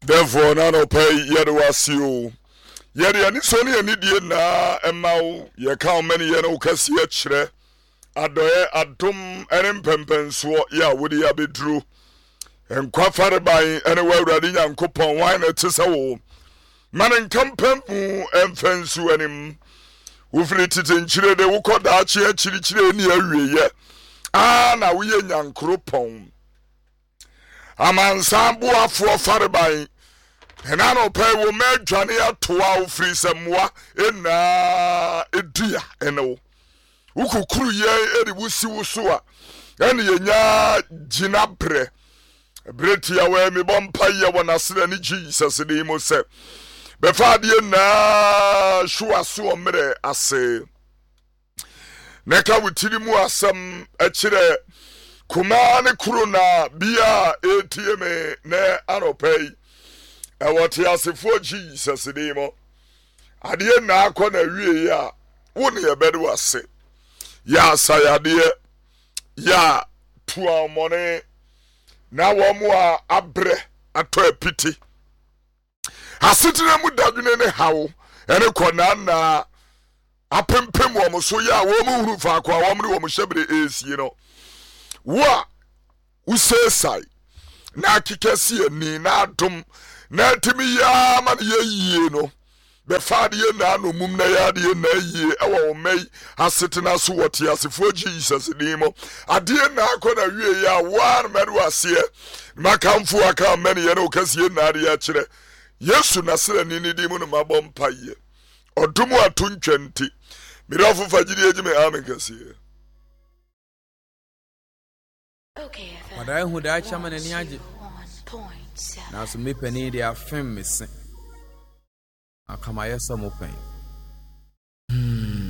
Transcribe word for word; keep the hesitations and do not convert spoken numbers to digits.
Therefore, none of pay yet was you. Yet, any sonny and idiot na and now, ye count many yellow cassia chre. Adoye adum and impempen so ya would ya be drew. And quaffed by anywhere ready and coupon wine at Tessaw. Man and campempu and fence you and him. Who flitted in Chile, they will call that chair chili chili near ye. Ah, now we a young crouppon. A man samboa for farabai. And I know pay will make Johnny at twelve free some more in a dear and oh. Who could crew ye Eddie Wussy Wussua and ye nya Ginabre. Bretia where me bompire when I see any Jesus in the Mose. Before the na shua so mere ase. Neka witirimu asam echire kumane kuruna bia A T M ne anopay. E wote asefo Jesus dimo. Ade na akọ na wie ya woni ye bedu ase. Ya sayade ya tua mone na wo mo a abre ato apiti. Asitire mu dadwene ne hawo ene kona na apempem wo mo so ya wo mu huru fa kwa wo mo wo mo hyebere esie no wo usesai na kikesi ani na adom na timi ya ma ye yie no be faade ye na no mum na ya de na yie e wo mai asetena so wote asefo Jesus dimo ade na akona wie ya war meru ase makamfo aka mane ye no kasie na ade ya kire Yesu nasira nini di mu no mabom paye odumu atuntwenti mirafo fagiri ejime amen kasiye. Okay, Madai hu da chama na ni age na so me pani dia fem me se akama yeso mo pen